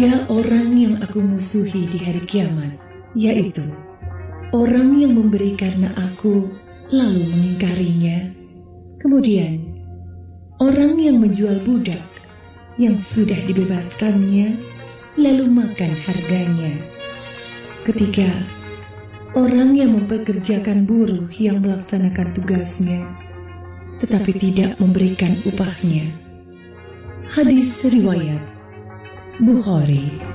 Ada orang yang aku musuhi di hari kiamat, yaitu orang yang memberi karena aku lalu mengingkarinya. Kemudian orang yang menjual budak yang sudah dibebaskannya lalu makan harganya. Ketiga, orang yang mempekerjakan buruh yang melaksanakan tugasnya tetapi tidak memberikan upahnya. Hadis riwayat Bukhari.